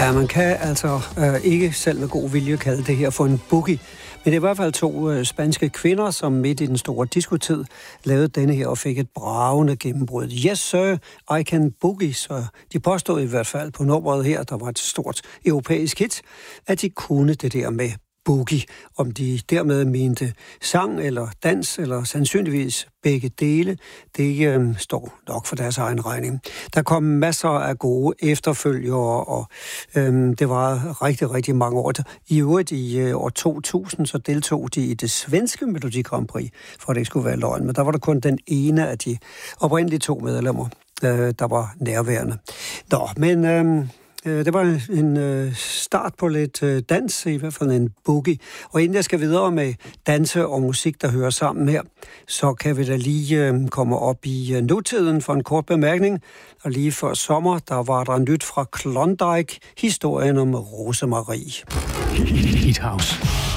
Ja, man kan altså ikke selv med god vilje kalde det her for en boogie. Men det er i hvert fald to spanske kvinder, som midt i den store diskotid lavede denne her og fik et bragende gennembrud. Yes, sir, I can boogie. Så de påstod i hvert fald på nummeret her, der var et stort europæisk hit, at de kunne det der med boogie. Om de dermed mente sang eller dans, eller sandsynligvis begge dele, det står nok for deres egen regning. Der kom masser af gode efterfølgere, og det var rigtig, rigtig mange år. I øvrigt i år 2000, så deltog de i det svenske Melodi Grand Prix, for at det ikke skulle være løgn. Men der var der kun den ene af de oprindelige to medlemmer, der var nærværende. Nå, men det var en start på lidt dans, i hvert fald en boogie. Og inden jeg skal videre med danse og musik, der hører sammen her, så kan vi da lige komme op i nutiden for en kort bemærkning. Og lige før sommer, der var der nyt fra Klondike, historien om Rosemarie. Hit House.